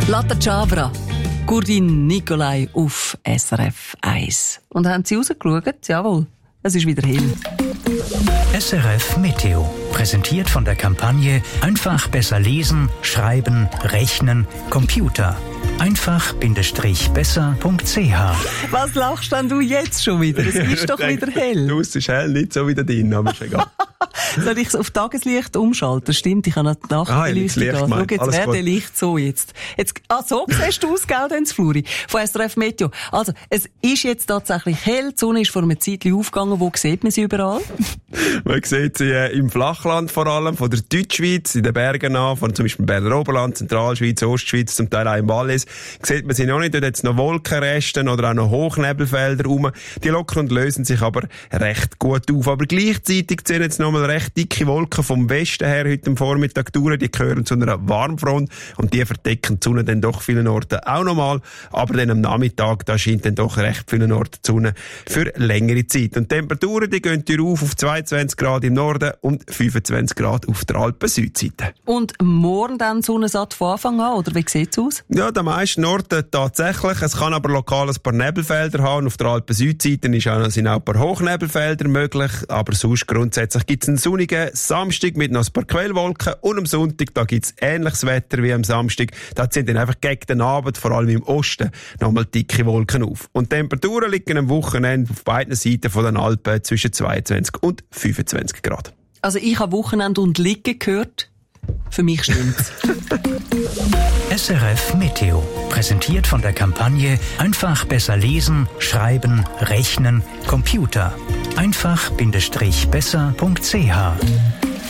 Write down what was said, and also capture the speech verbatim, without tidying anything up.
Latte Chavra, Gurdin Nikolai auf S R F eins. Und haben Sie rausgeschaut? Jawohl, es ist wieder hell. S R F Meteo, präsentiert von der Kampagne Einfach besser lesen, schreiben, rechnen, Computer. einfach-besser punkt c h. Was lachst denn du jetzt schon wieder? Es ist doch wieder hell. Du, es ist hell, nicht so wie da drin, aber ist egal. Soll ich es auf Tageslicht umschalten? Stimmt, ich habe noch die Nachtbeleuchtung da. Schau, jetzt wäre der Licht so jetzt. jetzt. Ah, so siehst du aus, gell, Dens Fluri? Von S R F Meteo. Also, es ist jetzt tatsächlich hell. Die Sonne ist vor einem Zeitchen aufgegangen. Wo sieht man sie überall? Man sieht sie äh, im Flachland vor allem, von der Deutschschweiz, in den Bergen an, von zum Beispiel Berner Oberland, Zentralschweiz, Ostschweiz, zum Teil auch im Wallis. Sieht man sie noch nicht, dort jetzt noch Wolkenreste oder auch noch Hochnebelfelder rum. Die lockern und lösen sich aber recht gut auf. Aber gleichzeitig sehen jetzt nochmal recht dicke Wolken vom Westen her heute am Vormittag durch. Die gehören zu einer Warmfront und die verdecken die Sonne dann doch vielen Orten auch nochmal. Aber dann am Nachmittag, da scheint dann doch recht vielen Orten die Sonne für längere Zeit. Und die Temperaturen, die gehen hier auf auf zweiundzwanzig Grad im Norden und fünfundzwanzig Grad auf der Alpen-Südseite. Und morgen dann Sonnensatt von Anfang an, oder wie sieht es aus? Ja, der meisten Orten tatsächlich. Es kann aber lokal ein paar Nebelfelder haben. Auf der Alpen-Südseite sind auch ein paar Hochnebelfelder möglich. Aber sonst grundsätzlich gibt es einen sonnigen Samstag mit noch ein paar Quellwolken. Und am Sonntag, da gibt es ähnliches Wetter wie am Samstag. Da sind dann einfach gegen den Abend, vor allem im Osten, nochmal dicke Wolken auf. Und die Temperaturen liegen am Wochenende auf beiden Seiten von den Alpen zwischen zweiundzwanzig und fünfundzwanzig Grad. Also ich habe Wochenende und Liegen gehört. Für mich stimmt's. S R F Meteo, präsentiert von der Kampagne Einfach besser lesen, schreiben, rechnen, Computer. einfach-besser punkt c h.